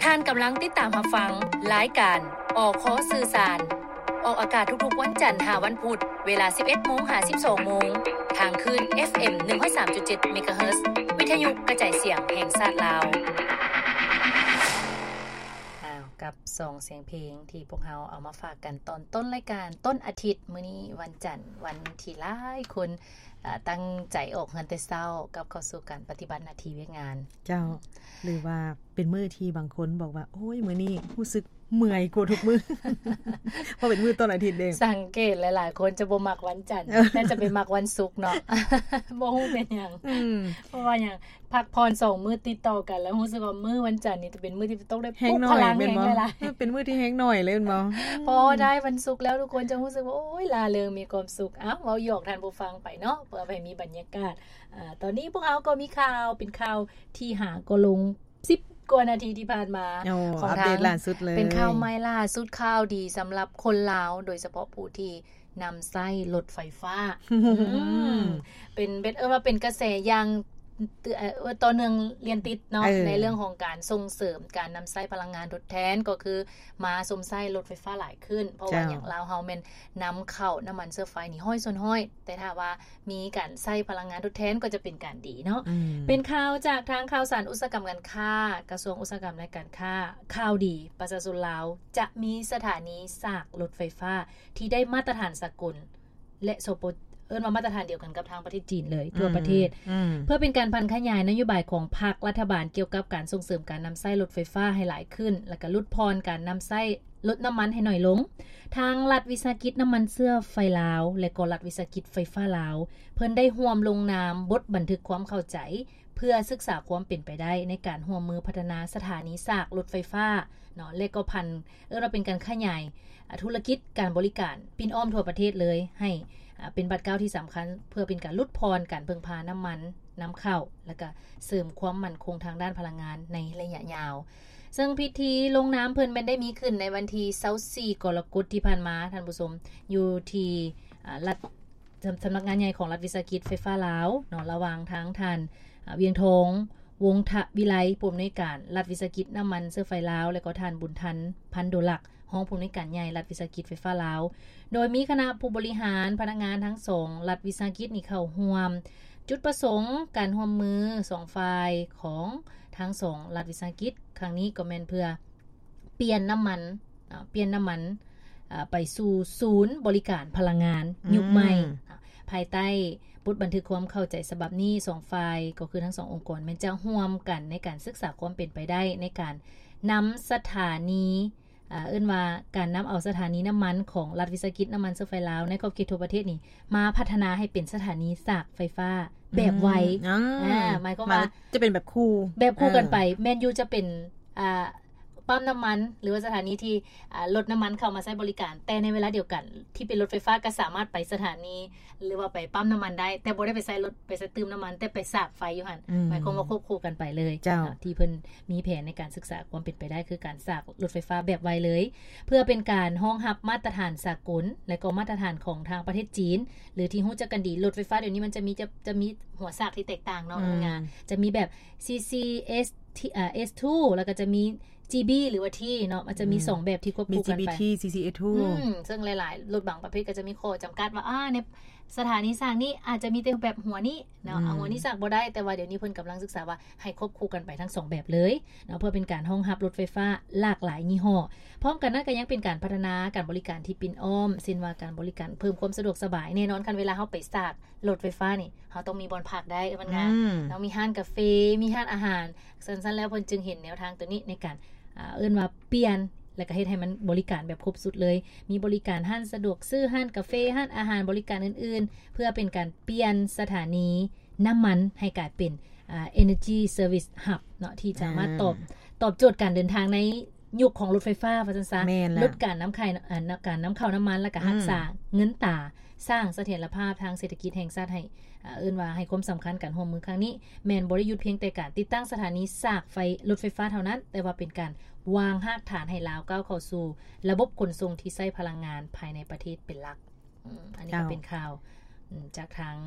ท่านกำลังติดตามรับฟังรายการอขสื่อสารออกอากาศทุกๆวันจันทร์ถึงวันพุธเวลา 11:00 น. ถึง 12:00 น. ทางคลื่น FM 103.7 เมกะเฮิรตซ์วิทยุกระจายเสียงแห่งชาติลาวกับ2เสียงเพลงที่พวกเราเอามาฝากกันตอนต้นรายการต้นอาทิตย์มื้อนี้วันจันทร์วันที่หลายคนตั้งใจออกเฮือนแต่เช้ากับเข้าสู่การปฏิบัติหน้าที่เวียกงานเจ้าหรือว่าเป็นมื้อที่บางคนบอกว่าโอ้ยมื้อนี้รู้สึกเมื่อยกว่าทุกมื้อ เพราะเป็นมื้อต้นอาทิตย์เด้สังเกตหลายๆคนจะบ่มักวันจันทร์แต่จะไปมักวันศุกร์เนาะ บ่ฮู้เป็นหยังเพราะว่าหยังพักพร2มื้อติดต่อกันแล้วรู้สึกว่ามื้อวันจันทร์นี่จะเป็นมื้อที่ต้องได้ปลุกพลังแห่งหลายๆเป็นมื้อที่แฮงหน่อยเลยแม่นบ่พอได้วันศุกร์แล้วทุกคนจะรู้สึกว่าโอ้ยล่าเริงมีความสุขอ้าวเว้าหยอกท่านผู้ฟังไปเนาะเพื่อให้มีบรรยากาศตอนนี้พวกเราก็มีข่าวเป็นข่าวที่หาก็ลง10กว่านาทีที่ผ่านมาของทางล่าสุดเลยเป็นข่าวใหม่ล่าสุดข่าวดีสำหรับคนลาวโดยเฉพาะผู้ที่นำไส้รถไฟฟ้าเป็นว่าเป็นกระแสอย่างต่อเนื่องเรียนติดเนาะในเรื่องของการส่งเสริมการนำไส้พลังงานทดแทนก็คือมาสมไส้รถไฟฟ้าหลายขึ้นเพราะว่าอย่างลาวเฮาแม่นนำเข้าน้ำมันเชื้อไฟนี่ห้อยส่วนห้อยแต่ถ้าว่ามีการใช้พลังงานทดแทนก็จะเป็นการดีเนาะเป็นข่าวจากทางข่าวสารอุตสาหกรรมการค้ากระทรวงอุตสาหกรรมและการค้าข่าวดีประชาชนลาวจะมีสถานีซากรถไฟฟ้าที่ได้มาตรฐานสากลและโซโปว่ามาตรฐานเดียวกันกับทางประเทศจีนเลยทั่วประเทศเพื่อเป็นการพันขยายนโยบายของพรรครัฐบาลเกี่ยวกับการส่งเสริมการนำไส้รถไฟฟ้าให้หลายขึ้นและก็ลดพรการนำไส้ลดน้ำมันให้หน่อยลงทางรัฐวิสาหกิจน้ำมันเชื้อไฟลาวและก็รัฐวิสาหกิจไฟฟ้าลาวเพิ่นได้ร่วมลงนามบทบันทึกความเข้าใจเพื่อศึกษาความเป็นไปได้ในการร่วมมือพัฒนาสถานีซากรถไฟฟ้าเนาะและก็พันเราเป็นการขยายธุรกิจการบริการปิ่นอ้อมทั่วประเทศเลยให้เป็นบัตรเก้าที่สำคัญเพื่อเป็นการลดพรการพึ่งพาน้ำมันน้ำเข้าแล้วก็เสริมความมั่นคงทางด้านพลังงานในระยะยาวซึ่งพิธีลงน้ำเพิ่นได้มีขึ้นในวันที่24กรกฎาคมที่ผ่านมาท่านผู้ชมอยู่ที่รัฐสำนักงานใหญ่ของรัฐวิสาหกิจไฟฟ้าลาวเนาะระหว่างทางท่านเวียงทองวงศ์ทวิไลผู้อำนวยการรัฐวิสาหกิจน้ำมันเชื้อไฟลาวและก็ท่านบุญทันพันโดลักห้องผู้อำนวยการใหญ่รัฐวิสาหกิจไฟฟ้าลาวโดยมีคณะผู้บริหารพนักงานทั้ง2รัฐวิสาหกิจนี่เข้าร่วมจุดประสงค์การร่วมมือ2ฝ่ายของทั้ง2รัฐวิสาหกิจครั้งนี้ก็แม่นเพื่อเปลี่ยนน้ำมันไปสู่ศูนย์บริการพลังงานยุคใหม่ภายใต้บทบันทึกความเข้าใจฉบับนี้2ฝ่ายก็คือทั้ง2องค์กรแม่นจะร่วมกันในการศึกษาความเป็นไปได้ในการนำสถานีว่าการนำเอาสถานีน้ำมันของรัฐวิสาหกิจน้ำมันเชื้อไฟลาวในขอบเขตทั่วประเทศนี่มาพัฒนาให้เป็นสถานีซากไฟฟ้าแบบไวหมายความว่าจะเป็นแบบคู่กันไปแม่นยูจะเป็นปั๊มน้ำมันหรือว่าสถานีที่รถน้ำมันเข้ามาใช้บริการแต่ในเวลาเดียวกันที่เป็นรถไฟฟ้าก็สามารถไปสถานีหรือว่าไปปั๊มน้ำมันได้แต่บ่ได้ไปใช้รถไปใช้เติมน้ำมันแต่ไปซากไฟอยู่หั่นหมายความว่าควบคู่กันไปเลยที่เพิ่นมีแผนในการศึกษาความเป็นไปได้คือการซากรถไฟฟ้าแบบไวเลยเพื่อเป็นการรองรับมาตรฐานสากลและก็มาตรฐานของทางประเทศจีนหรือที่ฮู้จักกันดีรถไฟฟ้าเดี๋ยวนี้มันจะมีหัวซากที่แตกต่างเนาะงานจะมีแบบ CCS S2 แล้วก็จะมีGB หรือว่า T เนาะมันจะมี2แบบที่ควบคู่กันไปมี GBT CCS2 ซึ่งหลายๆรถบางประเภทก็จะมีข้อจำกัดว่าในสถานีสร้างนี้อาจจะมีแต่แบบหัวนี้เนาะเอาหัวนี้สร้างบ่ได้แต่ว่าเดี๋ยวนี้เพิ่นกำลังศึกษาว่าให้ควบคู่กันไปทั้ง2แบบเลยเนาะเพื่อเป็นการรองรับรถไฟฟ้าหลากหลายยี่ห้อพร้อมกันนั้นก็ยังเป็นการพัฒนาการบริการที่ปิ่นอ้อมเช่นว่าการบริการเพิ่มความสะดวกสบายแน่นอนคันเวลาเฮาไปซากรถไฟฟ้านี่เฮาต้องมีบ่อนพักได้มันงานเนาะมีร้านกาแฟมีร้านอาหารซั่นๆแล้วเพิ่นจึงเห็นแนวทางตัวนี้ในการว่าเปลี่ยนแล้วก็เฮ็ดให้มันบริการแบบครบสุดเลยมีบริการห้างสะดวกซื้อห้างกาแฟห้างอาหารบริการอื่นๆเพื่อเป็นการเปลี่ยนสถานีน้ำมันให้กลายเป็นEnergy Service Hub เนาะที่จะมาตอบโจทย์การเดินทางในยุคของรถไฟฟ้าว่าซั่นซะลดการนำเข้าน้ำมันและก็รักษาเงินตราสร้างเสถียรภาพทางเศรษฐกิจแห่งชาติให้ว่าให้ความสำคัญการร่วมมือครั้งนี้แม่นบ่ได้หยุดเพียงแต่การติดตั้งสถานีซากรถไฟฟ้าเท่านั้นแต่ว่าเป็นการวางรากฐานให้ลาวก้าวเข้าสู่ระบบขนส่งที่ใช้พลังงานภายในประเทศเป็นหลักอันนี้ก็เป็นข่าวจากทาง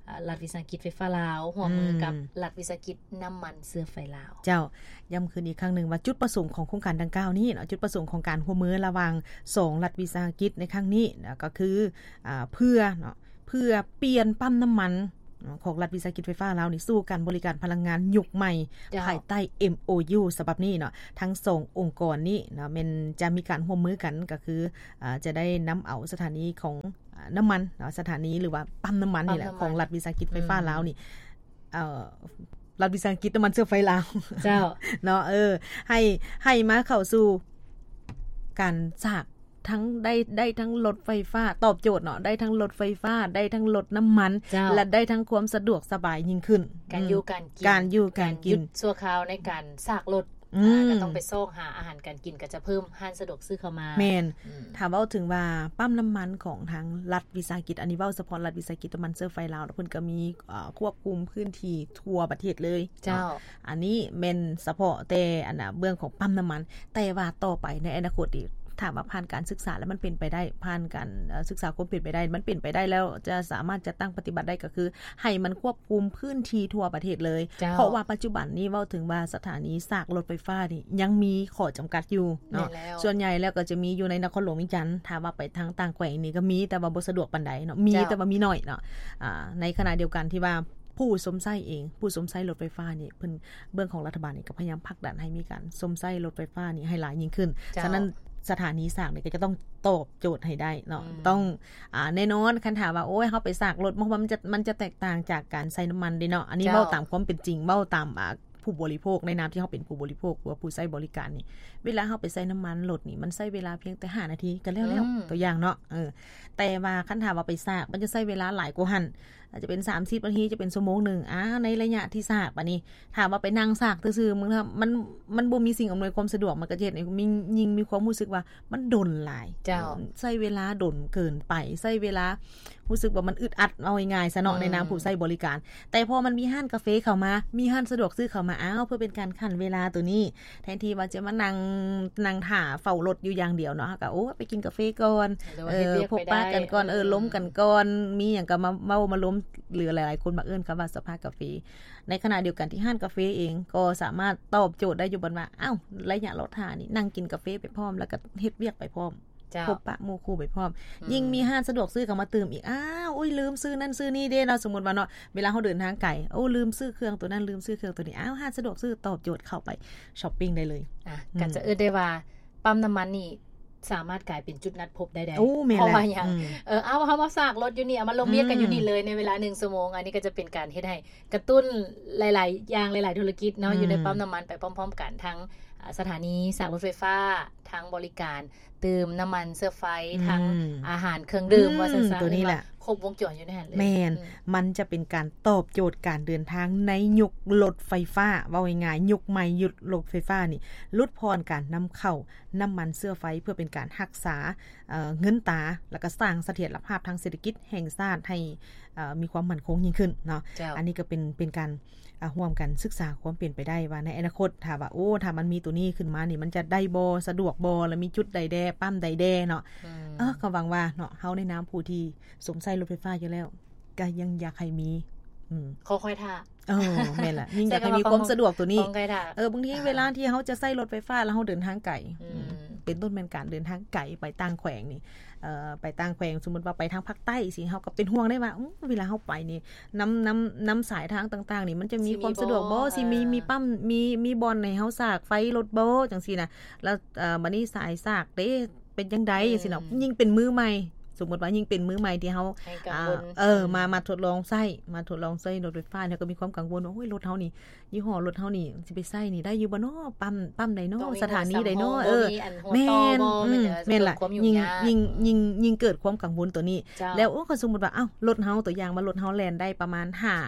รัฐวิสาหกิจไฟฟ้าลาวร่วมมือกับรัฐวิสาหกิจน้ำมันเชื้อไฟลาวเจ้าย้ำคืนอีกครั้งนึงว่าจุดประสงค์ของโครงการดังกล่าวนี้เนาะจุดประสงค์ของการร่วมมือระหว่าง2รัฐวิสาหกิจในครั้งนี้นะก็คือเพื่อเนาะเพื่อเปลี่ยนปั๊มน้ำมันของรัฐวิสาหกิจไฟฟ้าลาวนี่สู่การบริการพลังงานยุคใหม่ภายใต้ MOU ฉบับนี้เนาะทั้ง2องค์กรนี้เนาะมันจะมีการร่วมมือกันก็คือจะได้นําเอาสถานีของน้ำมันเนาะสถานีหรือว่าปั๊มน้ำมันนี่แหละของรัฐวิสาหกิจไฟฟ้าลาวนี่รัฐวิสาหกิจน้ำมันเชื้อไฟลาวเจ้าเนาะให้มาเข้าสู่การสร้างทั้งได้ทั้งรถไฟฟ้าตอบโจทย์เนาะได้ทั้งรถไฟฟ้าได้ทั้งรถน้ำมันและได้ทั้งความสะดวกสบายยิ่งขึ้นการอยู่การกินชั่วคราวในการซากรถก็ต้องไปซ่องหาอาหารการกินก็จะเพิ่มห้านสะดวกซื้อเข้ามาแม่นถามเว้าถึงว่าปั๊มน้ำมันของทางรัฐวิสาหกิจอันนี้เว้าเฉพาะรัฐวิสาหกิจน้ำมันเชื้อไฟลาวเพิ่นก็มีควบคุมพื้นที่ทั่วประเทศเลยเจ้าอันนี้แม่นเฉพาะแต่อันน่ะเบื้องของปั๊มน้ำมันแต่ว่าต่อไปในอนาคตอีกถามว่าผ่านการศึกษาแล้วมันเป็นไปได้ผ่านการศึกษาความเป็นไปได้มันเป็นไปได้แล้วจะสามารถจะตั้งปฏิบัติได้ก็คือให้มันควบคุมพื้นที่ทั่วประเทศเลยเพราะว่าปัจจุบันนี้เว้าถึงว่าสถานีซากรถไฟฟ้านี่ยังมีข้อจำกัดอยู่เนาะส่วนใหญ่แล้วก็จะมีอยู่ในนครหลวงวิจันทร์ถ้าว่าไปทางต่างแขวงนี่ก็มีแต่ว่าบ่สะดวกปานใดเนาะมีแต่ว่ามีน้อยเนาะในขณะเดียวกันที่ว่าผู้สมไส้เองผู้สมไส้รถไฟฟ้านี่เพิ่นเบื้องของรัฐบาลนี่ก็พยายามผลักดันให้มีการสมไส้รถไฟฟ้านี่ให้หลายยิ่งขึ้นฉะนั้นสถานีสร้างนี่ก็จะต้องตอบโจทย์ให้ได้เนาะต้องแน่นอนคันถามว่าโอ้ยเฮาไปสร้างรถมันจะแตกต่างจากการใช้น้ำมันเด้เนาะอันนี้เว้าตามความเป็นจริงเว้าตามผู้บริโภคในนามที่เฮาเป็นผู้บริโภคหรือว่าผู้ใช้บริการนี่เวลาเฮาไปใช้น้ำมันรถนี่มันใช้เวลาเพียงแต่5นาทีก็แล้วตัวอย่างเนาะแต่ว่าคันถามว่าไปสร้างมันจะใช้เวลาหลายกว่าหั่นอาจจะเป็น30นาทีจะเป็นชั่วโมงนึงในระยะที่สร้างบัดนี้ถามว่าไปนั่งสร้างซื่อๆมึงมันบ่มีสิ่งอำนวยความสะดวกมันก็เฮ็ดให้ยิ่งมีความรู้สึกว่ามันดนหลายใช้เวลาดนเกินไปใช้เวลารู้สึกว่ามันอึดอัดเอาง่ายๆซะเนาะในนามผู้ใช้บริการแต่พอมันมีห้านกาแฟเข้ามามีห้านสะดวกซื้อเข้ามาเพื่อเป็นการคั่นเวลาตัวนี้แทนที่ว่าจะมานั่งท่าเฝ้ารถอยู่อย่างเดียวเนาะก็โอ้ไปกินกาแฟก่อนพบปะกันก่อนล้มกันก่อนมีหยังก็มาล้มหรือหลายๆคนมาเอิ้นคำว่าสภากาแฟในขณะเดียวกันที่ห้านกาแฟเองก็สามารถตอบโจทย์ได้อยู่บัดว่าระยะรถท่านี่นั่งกินกาแฟไปพร้อมแล้วก็เฮ็ดเวียกไปพร้อมพบปะหมู่คู่ไปพร้อมยิ่งมีห้านสะดวกซื้อเข้ามาเติมอีกอุ้ยลืมซื้อนั่นซื้อนี่เด้เนาะสมมุติว่าเนาะเวลาเฮาเดินทางไกลลืมซื้อเครื่องตัวนั้นลืมซื้อเครื่องตัวนี้ห้านสะดวกซื้อตอบโจทย์เข้าไปช้อปปิ้งได้เลยก็จะได้ว่าปั๊มน้ำมันนี่สามารถกลายเป็นจุดนัดพบได้เพราะว่าอย่างเฮามาสร้างรถอยู่นี่มาลงเมียกันอยู่นี่เลยในเวลา1ชั่วโมงอันนี้ก็จะเป็นการเฮ็ดให้กระตุ้นหลายๆอย่างหลายๆธุรกิจเนาะอยู่ในปั๊มน้ำมันไปพร้อมๆกันทั้งสถานีสร้างรถไฟฟ้าทั้งบริการเติมน้ำมันเสื้อไฟทั้งอาหารเครื่องดื่มว่าซั่นตัวนี้แหละครบวงจรอยู่ในนั้นเลยแม่นมันจะเป็นการตอบโจทย์การเดินทางในยุครถไฟฟ้าว่าง่ายๆยุคใหม่ยุครถไฟฟ้านี่ลดพรการนําเข้าน้ำมันเสื้อไฟเพื่อเป็นการรักษาเงินตาแล้วก็สร้างเสถียรภาพทางเศรษฐกิจแห่งชาติให้มีความมั่นคงยิ่งขึ้นเนาะอันนี้ก็เป็นการร่วมกันศึกษาความเปลี่ยนไปได้ว่าในอนาคตถ้าว่าถ้ามันมีตัวนี้ขึ้นมานี่มันจะได้บ่สะดวกบ่แล้วมีจุดใดแดปั๊มใดแดเนาะก็หวังว่าเนาะเฮาในนามผู้ที่สมใช้รถไฟฟ้าอยู่แล้วก็ยังอยากให้มีค่อยๆท่าแม่นล่ะยิ่งอยากให้มีความสะดวกตัวนี้บางทีเวลาที่เฮาจะใช้รถไฟฟ้าแล้วเฮาเดินทางไกลเป็นต้นเป็นการเดินทางไกลไปต่างแขวงนี่ไปต่างแขวงสมมุติว่าไปทางภาคใต้สิเฮาก็เป็นห่วงได้ว่าเวลาเฮาไปนี่น้ำสายทางต่างๆนี่มันจะมีความสะดวกบ่สิมีปั๊มมีบ่อนให้เฮาสากไฟรถบ่จังซี่น่ะแล้วบัดนี้สายสากเด้เป็นจังได๋จังซี่เนาะยิ่งเป็นมือใหม่สมมุติว่ายิ่งเป็นมือใหม่ที่เฮามาทดลองใช้รถไฟฟ้าเนี่ยก็มีความกังวลว่าโอ้ยรถเฮานี่ยี่ห้อรถเฮานี่สิไปใช้นี่ได้อยู่บ่เนาะปั๊มใดเนาะสถานีใดเนาะแม่นล่ะยิ่งเกิดความกังวลตัวนี้แล้วก็สมมุติว่ารถเฮาตัวอย่างว่ารถเฮาแล่นได้ประมาณ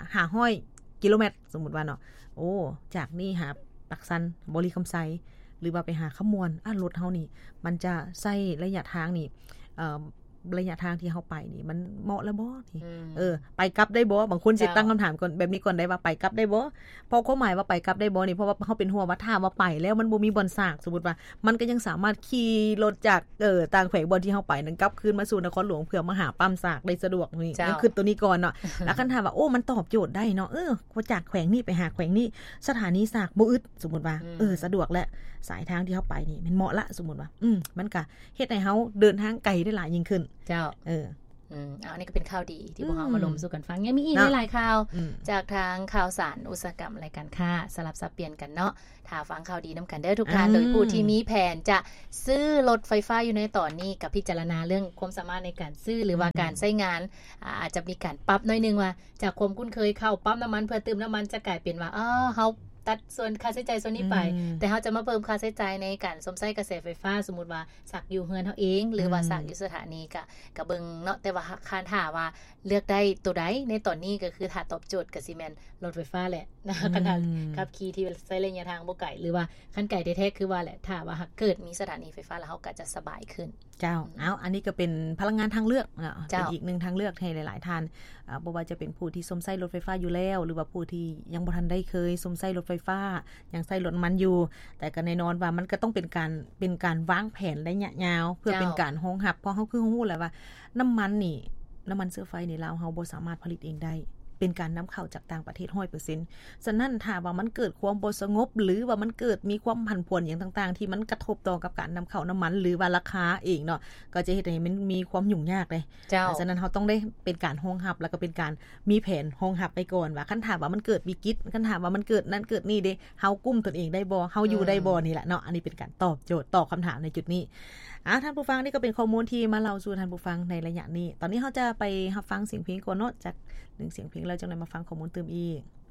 500กิโลเมตรสมมุติว่าเนาะจากนี่หาปักสันบริคำไซหรือว่าไปหาขมวนรถเฮานี่มันจะใช้ระยะทางนี่ระยะทางที่เฮาไปนี่มันเหมาะแล้วบ่นี่ไปกลับได้บ่บางคนสิตั้งคำถามก่อนแบบนี้ก่อนได้ว่าไปกลับได้บ่เพราะความหมายว่าไปกลับได้บ่นี่เพราะว่าเฮาเป็นห่วงว่าถ้าว่าไปแล้วมันบ่มีบ่อนซากสมมุติว่ามันก็ยังสามารถขี่รถจากต่างแขวงบ่อนที่เฮาไปนั้นกลับคืนมาสู่นครหลวงเพื่อมาหาปั๊มซากได้สะดวกนี่นั่นคือตัวนี้ก่อนเนาะแล้วคันถามว่าโอ้มันตอบโจทย์ได้เนาะว่าจากแขวงนี้ไปหาแขวงนี้สถานีซากบ่อึดสมมุติว่าสะดวกและสายทางที่เฮาไปนี่มันเหมาะละสมมุติว่ามันก็เฮ็ดให้เฮาเดินทางไกลได้หลายยิ่งขึ้นเจ้าอันนี้ก็เป็นข่าวดีที่พวกเรามาลงสู่กันฟังยังมีอีกหลายข่าวจากทางข่าวสารอุตสาหกรรมรายการค้าสลับสับเปลี่ยนกันเนาะถ้าฟังข่าวดีนํากันเด้อทุกท่านโดยผู้ที่มีแผนจะซื้อรถไฟฟ้าอยู่ในตอนนี้กับพิจารณาเรื่องความสามารถในการซื้อหรือว่าการใช้งานอาจจะมีการปรับหน่อยนึงว่าจากความคุ้นเคยเข้าปั๊มน้ำมันเพื่อเติมน้ำมันจะกลายเป็นว่าเฮาตัดส่วนค่าใช้จ่ายส่วนนี้ไปแต่เฮาจะมาเพิ่มค่าใช้จ่ายในการสมใช้กระแสไฟฟ้าสมมุติว่าสักอยู่เฮือนเฮาเองหรือว่าสักอยู่สถานีก็เบิ่งเนาะแต่ว่าคันถ้าว่าเลือกได้ตัวใดในตอนนี้ก็คือถ้าตอบโจทย์ก็สิแม่นรถไฟฟ้าแหละนะขนาดขับขี่ที่ใช้ระยะทางบ่ไกลหรือว่าคันไกลแท้ๆคือว่าแหละถ้าว่าเกิดมีสถานีไฟฟ้าแล้วเฮาก็จะสบายขึ้นเจ้าอันนี้ก็เป็นพลังงานทางเลือกเป็นอีก1ทางเลือกให้หลายๆท่านบ่ว่าจะเป็นผู้ที่สมใช้รถไฟฟ้าอยู่แล้วหรือว่าผู้ที่ยังบ่ทันได้เคยสมใช้รถไฟฟ้ายังใช้รถมันอยู่แต่ก็แน่นอนว่ามันก็ต้องเป็นการวางแผนระยะยาวเพื่อเป็นการรองรับเพราะเฮาคือฮู้แหละว่าน้ำมันเชื้อไฟนี่ลาวเฮาบ่สามารถผลิตเองได้เป็นการนําเข้าจากต่างประเทศ 100% ฉะนั้นถ้าว่ามันเกิดความบ่สงบหรือว่ามันเกิดมีความผันผวนอย่างต่างๆที่มันกระทบต่อกับการนําเข้าน้ำมันหรือว่าราคาเองเนาะก็จะเฮ็ดให้มันมีความยุ่งยากเลยฉะนั้นเฮาต้องได้เป็นการรองรับแล้วก็เป็นการมีแผนรองรับไปก่อนว่าคันถามว่ามันเกิดวิกฤตคันถามว่ามันเกิดนั่นเกิดนี่เด้เฮากุมตนเองได้บ่เฮาอยู่ได้บ่นี่แหละเนาะอันนี้เป็นการตอบโจทย์ตอบคําถามในจุดนี้ท่านผู้ฟังนี่ก็เป็นข้อมูลที่มาเล่าสู่ท่านผู้ฟังในระยะนี้ตอนนี้เฮาจะไปรับฟังเสียงเพลงก่อนเนาะจาก1เสียงเพลงแล้วจังได๋มาฟังข้อมูลเติมอีก